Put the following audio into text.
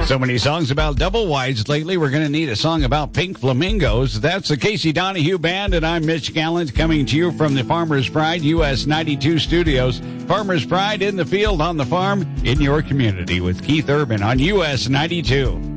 So many songs about double wides lately. We're going to need a song about pink flamingos. That's the Casey Donahue Band, and I'm Mitch Gallant coming to you from the Farmer's Pride US 92 studios. Farmer's Pride in the field, on the farm, in your community with Keith Urban on US 92.